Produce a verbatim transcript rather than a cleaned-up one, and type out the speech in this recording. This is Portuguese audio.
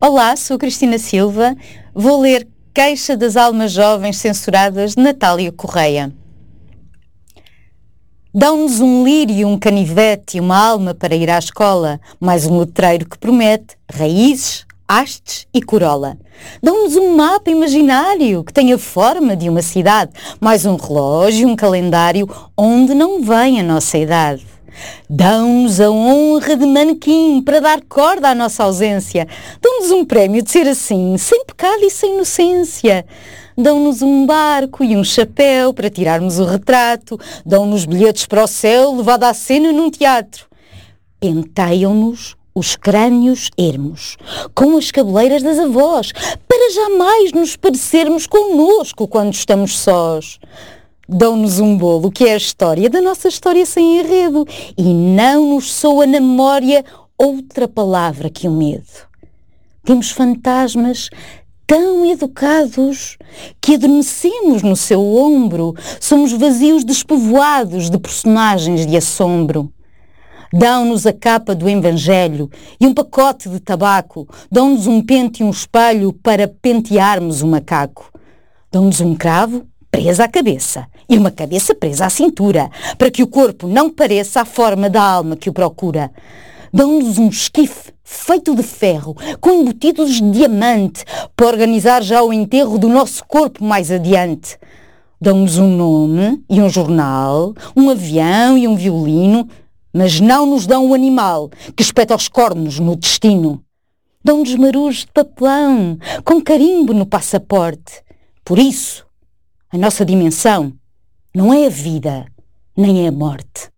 Olá, sou Cristina Silva. Vou ler Queixa das Almas Jovens Censuradas de Natália Correia. Dão-nos um lírio, um canivete e uma alma para ir à escola, mais um letreiro que promete raízes, hastes e corola. Dão-nos um mapa imaginário que tem a forma de uma cidade, mais um relógio, um calendário onde não vem a nossa idade. Dão-nos a honra de manequim para dar corda à nossa ausência. Dão-nos um prémio de ser assim, sem pecado e sem inocência. Dão-nos um barco e um chapéu para tirarmos o retrato. Dão-nos bilhetes para o céu, levado à cena num teatro. Penteiam-nos os crânios ermos, com as cabeleiras das avós, para jamais nos parecermos connosco quando estamos sós. Dão-nos um bolo que é a história da nossa história sem enredo e não nos soa na memória outra palavra que o medo. Temos fantasmas tão educados que adormecemos no seu ombro, somos vazios despovoados de personagens de assombro. Dão-nos a capa do Evangelho e um pacote de tabaco, dão-nos um pente e um espelho para pentearmos o macaco. Dão-nos um cravo presa à cabeça e uma cabeça presa à cintura, para que o corpo não pareça a forma da alma que o procura. Dão-nos um esquife feito de ferro, com embutidos de diamante, para organizar já o enterro do nosso corpo mais adiante. Dão-nos um nome e um jornal, um avião e um violino, mas não nos dão o animal que espeta os cornos no destino. Dão-nos marujos de papelão, com carimbo no passaporte. Por isso, a nossa dimensão não é a vida, nem é a morte.